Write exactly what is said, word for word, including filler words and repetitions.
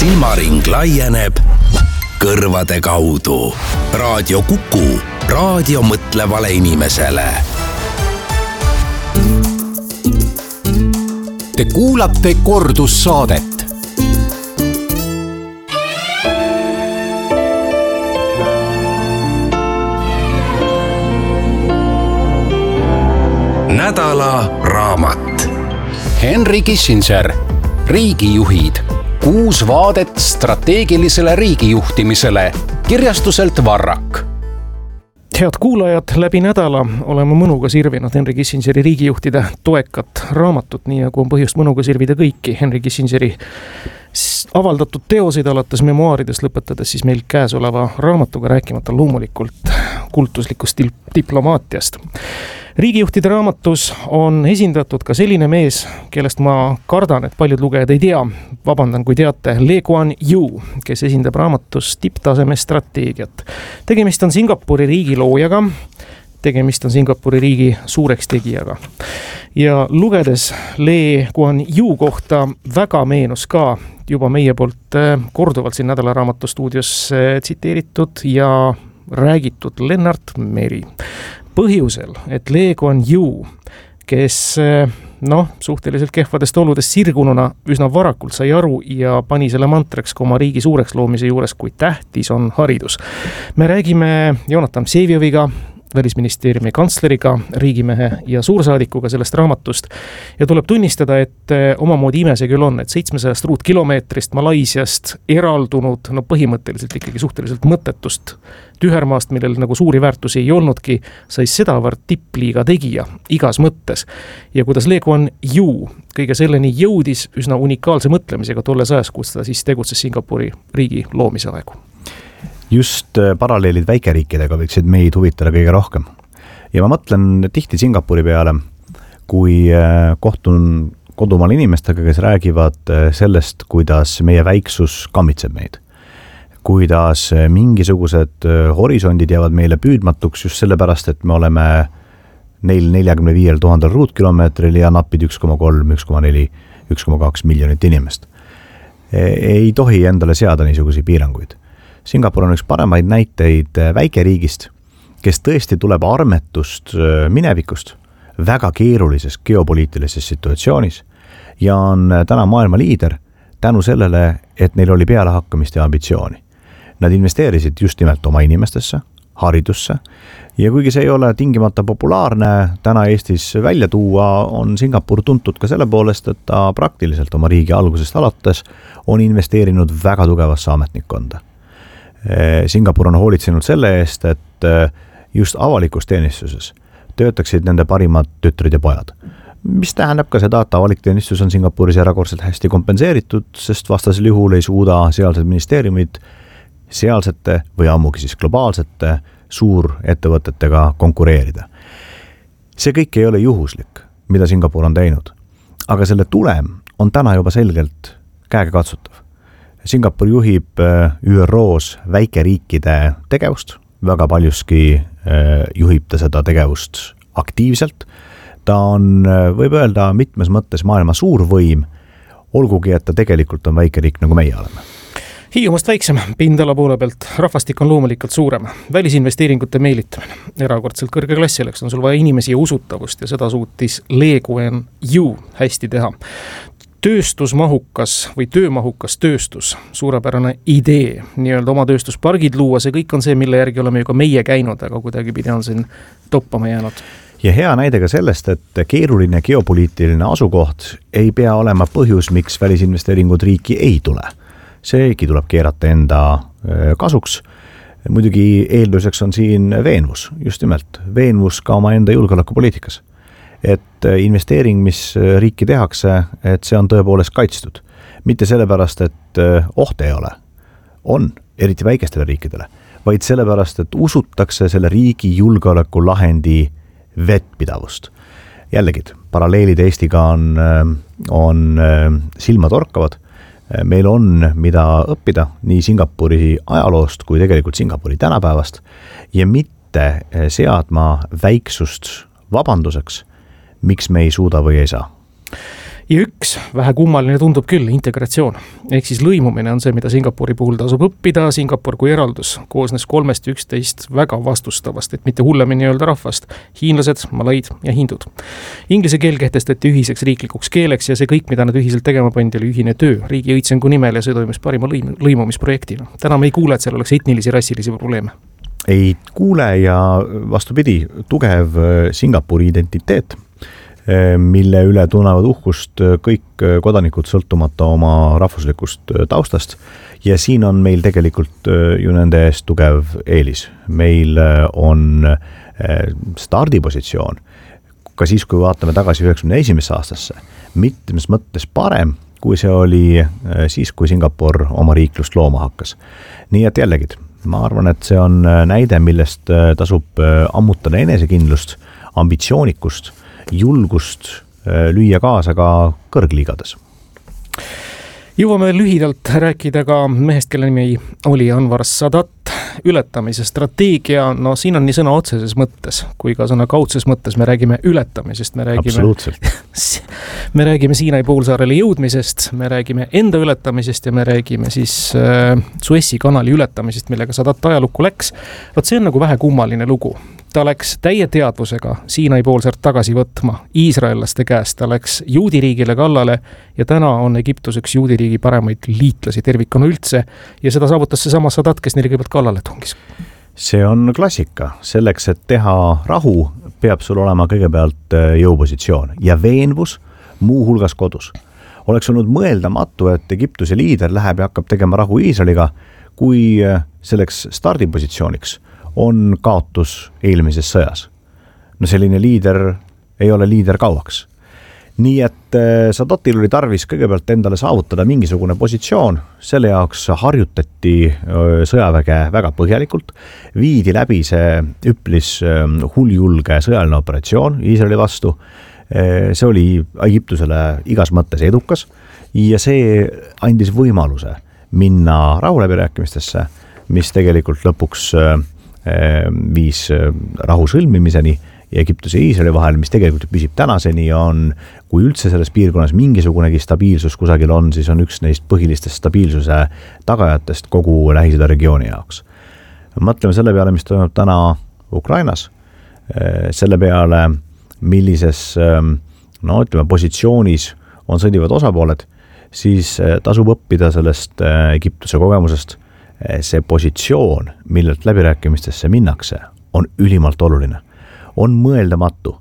silmaring laieneb kõrvade kaudu. Raadio Kuku, raadio mõtlevale inimesele. Te kuulate kordussaadet. Nädala raamat. Henry Kissinger, riigijuhid. Kuus vaadet strateegilisele riigijuhtimisele. Kirjastuselt Varrak. Head kuulajad, läbi nädala oleme mõnuga sirvinud Henry Kissingeri riigijuhtide toekat raamatut, nii nagu on põhjust mõnuga sirvida kõiki Henry Kissingeri avaldatud teoseid alates memuaaridest lõpetades siis meil käesoleva raamatuga, rääkimata loomulikult kultuslikust diplomaatiast. Riigijuhtide raamatus on esindatud ka selline mees, kellest ma kardan, et paljud lugejad ei tea. Vabandan, kui teate, Lee Kuan Yew, kes esindab raamatus tipptaseme strateegiat. Tegemist on Singapuri riigi loojaga, tegemist on Singapuri riigi suureks tegijaga. Ja lugedes Lee Kuan Yew kohta väga meenus ka juba meie poolt korduvalt siin nädala raamatu stuudios tsiteeritud ja räägitud Lennart Meri. Põhjusel, et Lee Kuan Yew, kes noh, suhteliselt kehvadest oludest sirgununa üsna varakult sai aru ja pani selle mantreks ka oma riigi suureks loomise juures, kui tähtis on haridus. Me räägime Jonathan Vsevioviga, välisministeeriumi kantsleriga, riigimehe ja suursaadikuga sellest raamatust ja tuleb tunnistada, et omamoodi ime see küll on, et seitsmesajast ruutkilomeetrist Malaisiast eraldunud, no põhimõtteliselt ikkagi suhteliselt mõttetust tühermaast, millel nagu suuri väärtusi ei olnudki, sai sedavõrd tippliiga tegija igas mõttes. Ja kuidas Lee Kuan Yew kõige selleni jõudis üsna unikaalse mõtlemisega tolles ajas, kus ta siis tegutses Singapuri riigi loomise aegu. Just paralleelid väikeriikidega võiksid meid huvitada kõige rohkem. Ja ma mõtlen tihti Singapuri peale, kui kohtun kodumaal inimestega, kes räägivad sellest, kuidas meie väiksus kammitseb meid. Kuidas mingisugused horisondid jäävad meile püüdmatuks just sellepärast, et me oleme neil neljakümne viiel tuhandel ruutkilomeetril ja napid üks koma kolm, üks koma neli, üks koma kaks miljonit inimest. Ei tohi endale seada niisugusi piiranguid. Singapur on üks paremaid näiteid väikeriigist, kes tõesti tuleb armetust minevikust väga keerulises geopoliitilises situatsioonis ja on täna maailma liider tänu sellele, et neil oli pealehakkamist ja ambitsiooni. Nad investeerisid just nimelt oma inimestesse, haridusse ja kuigi see ei ole tingimata populaarne täna Eestis välja tuua, on Singapur tuntud ka selle poolest, et ta praktiliselt oma riigi algusest alates on investeerinud väga tugevasse ametnikkonda. Singapur on hoolitsenud selle eest, et just avalikus teenistuses töötaksid nende parimad tütrid ja pojad. Mis tähendab ka seda, et avalik teenistus on Singapuris erakordselt hästi kompenseeritud, sest vastasel juhul ei suuda sealsed ministeeriumid sealsete või ammugi siis globaalsete suurettevõtetega konkureerida. See kõik ei ole juhuslik, mida Singapur on teinud, aga selle tulem on täna juba selgelt käega katsutav. Singapur juhib Ü R O-s väikeriikide tegevust, väga paljuski juhib ta seda tegevust aktiivselt. Ta on, võib öelda, mitmes mõttes maailma suur võim, olgugi, et ta tegelikult on väikeriik, nagu meie oleme. Hiiumast väiksem, pindala poole pealt, rahvastik on loomulikult suurem, välisinvesteeringute meelitamine. Erakordselt kõrge klassi oleks on sul vaja inimesi ja usutavust ja seda suutis Lee Kuan Yew hästi teha. Tööstusmahukas või töömahukas tööstus, suurepärane idee, nii-öelda oma tööstuspargid luua, see kõik on see, mille järgi oleme ju ka meie käinud, aga kuidagi pidi on siin toppama jäänud. Ja hea näide ka sellest, et keeruline geopoliitiline asukoht ei pea olema põhjus, miks välisinvesteeringud riiki ei tule. Seegi tuleb keerata enda kasuks. Muidugi eelduseks on siin veenvus, just nimelt veenvus ka oma enda julgeolekupoliitikas. Et investeering, mis riiki tehakse, et see on tõepoolest kaitstud. Mitte sellepärast, et oht ei ole. On, eriti väikestele riikidele. Vaid sellepärast, et usutakse selle riigi julgeoleku lahendi vettpidavust. Jällegi, paralleelid Eestiga on, on silmatorkavad. Meil on mida õppida nii Singapuri ajaloost kui tegelikult Singapuri tänapäevast ja mitte seadma väiksust vabanduseks, miks me ei suuda või ei saa. ja üks vähe kummaline tundub küll, integratsioon. Ehk siis lõimumine on see, mida Singapuri puhul tasub õppida. Singapur kui eraldus koosnes kolmest üksteist väga vastustavast, et mitte hullemini öelda rahvast. Hiinlased, malaid ja hindud. Inglise keel kehtestati ühiseks riiklikuks keeleks ja see kõik, mida nad ühiselt tegema pandi, oli ühine töö riigi õitsengu nimel ja see toimus parima lõim, lõimumisprojektina. Täna me ei kuule, et seal oleks etnilisi, rassilisi probleeme. Ei kuule ja vastupidi, tugev Singapuri identiteet, mille üle tunnevad uhkust kõik kodanikud sõltumata oma rahvuslikust taustast. Ja siin on meil tegelikult ju nende eest tugev eelis. Meil on stardipositsioon, ka siis, kui vaatame tagasi üheksakümne esimesse aastasse, mitmes mõttes parem, kui see oli siis, kui Singapur oma riiklust looma hakkas. Nii et jällegi, ma arvan, et see on näide, millest tasub ammutada enesekindlust, ambitsioonikust, julgust lüüa kaasa ka kõrgliigades. Jõuame lühidalt rääkida ka mehest, kelle nimi oli Anwar Sadat. Ületamise strateegia, no siin on nii sõna otseses mõttes, kui ka sõna kaudses mõttes me räägime ületamisest, me räägime, me räägime Siinai poolsaarele jõudmisest, me räägime enda ületamisest ja me räägime siis äh, Suessi kanali ületamisest, millega Sadat ajalukku läks. Vaat see on nagu vähe kummaline lugu. Ta läks täie teadvusega Siinai poolsaart tagasi võtma iisraellaste käest, ta läks juudiriigile kallale ja täna on Egiptus üks juudiriigi paremaid liitlasi tervikuna üldse ja seda saavutas see sama Sadat, kes neile kõigepealt kallale tungis. See on klassika. Selleks, et teha rahu, peab sul olema kõigepealt jõupositsioon ja veenvus muu hulgas kodus. Oleks olnud mõeldamatu, et Egiptuse liider läheb ja hakkab tegema rahu Iisraeliga, kui selleks stardipositsiooniks on kaotus eelmises sõjas. No selline liider ei ole liider kauaks. Nii et Sadatil oli tarvis kõigepealt endale saavutada mingisugune positsioon, selle jaoks harjutati sõjaväge väga põhjalikult, viidi läbi see üpris huljulge sõjaline operatsioon Iisraeli vastu, see oli Egiptusele igas mõttes edukas ja see andis võimaluse minna rahuläbirääkimistesse, mis tegelikult lõpuks viis rahu sõlmimiseni ja Egiptuse ja Iisraeli vahel, mis tegelikult püsib tänaseni ja on, kui üldse selles piirkonnas mingisugunegi stabiilsus kusagil on, siis on üks neist põhilistest stabiilsuse tagajatest kogu Lähis-Ida regiooni jaoks. Mõtleme selle peale, mis toimub täna Ukrainas, selle peale, millises no, ütleme, positsioonis on sõdivad osapooled, siis tasub õppida sellest Egiptuse kogemusest. See positsioon, millelt läbirääkimistesse minnakse, on ülimalt oluline. On mõeldamatu,